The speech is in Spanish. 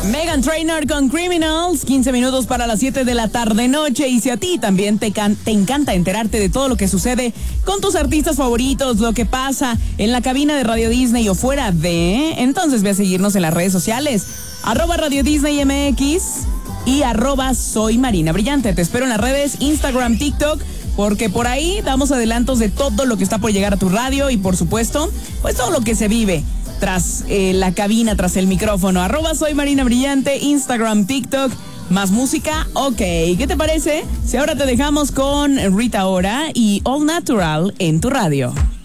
Meghan Trainor con Criminals, 15 minutos para las 7 de la tarde-noche. Y si a ti también te encanta enterarte de todo lo que sucede con tus artistas favoritos, lo que pasa en la cabina de Radio Disney o fuera de, entonces ve a seguirnos en las redes sociales, @Radio Disney MX y @Soy Marina Brillante. Te espero en las redes Instagram, TikTok, porque por ahí damos adelantos de todo lo que está por llegar a tu radio y por supuesto, pues todo lo que se vive tras la cabina, tras el micrófono. @Soy Marina Brillante, Instagram, TikTok. Más música, ok. ¿Qué te parece si ahora te dejamos con Rita Ora y All Natural en tu radio?